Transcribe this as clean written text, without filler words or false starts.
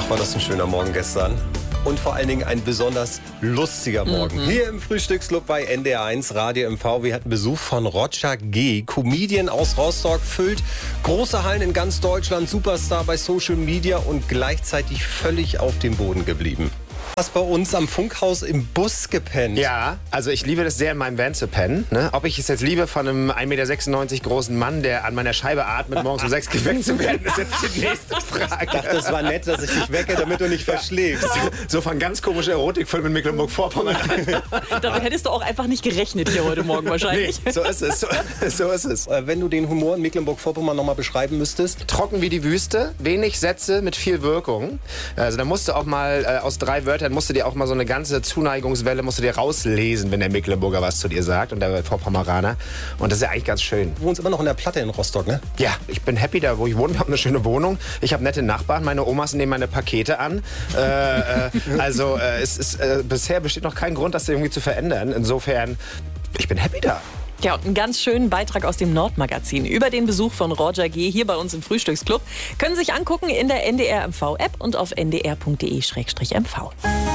Ach, war das ein schöner Morgen gestern. Und vor allen Dingen ein besonders lustiger Morgen. Hier im Frühstücksclub bei NDR1 Radio MV. Wir hatten Besuch von Roger G., Comedian aus Rostock, füllt große Hallen in ganz Deutschland, Superstar bei Social Media und gleichzeitig völlig auf dem Boden geblieben. Du hast bei uns am Funkhaus im Bus gepennt. Ja, also ich liebe das sehr, in meinem Van zu pennen. Ne? Ob ich es jetzt liebe, von einem 1,96 Meter großen Mann, der an meiner Scheibe atmet, morgens um 6 geweckt zu werden, ist jetzt die nächste Frage. Ich dachte, es war nett, dass ich dich wecke, damit du nicht verschläfst. So von ganz komischer Erotikfilmen in Mecklenburg-Vorpommern. Damit hättest du auch einfach nicht gerechnet hier heute Morgen wahrscheinlich. Nee, so ist es. So ist es. Wenn du den Humor in Mecklenburg-Vorpommern nochmal beschreiben müsstest. Trocken wie die Wüste, wenig Sätze mit viel Wirkung. Also da musst du auch mal aus 3 Wörtern musst du dir auch mal so eine ganze Zuneigungswelle musst du dir rauslesen, wenn der Mecklenburger was zu dir sagt und der Vorpommeraner. Und das ist ja eigentlich ganz schön. Du wohnst immer noch in der Platte in Rostock, ne? Ja, ich bin happy da, wo ich wohne. Ich habe eine schöne Wohnung. Ich habe nette Nachbarn. Meine Omas nehmen meine Pakete an. Bisher besteht noch kein Grund, das irgendwie zu verändern. Insofern, ich bin happy da. Ja, und einen ganz schönen Beitrag aus dem Nordmagazin über den Besuch von Roger G. hier bei uns im Frühstücksclub. Können Sie sich angucken in der NDR MV App und auf ndr.de/mv.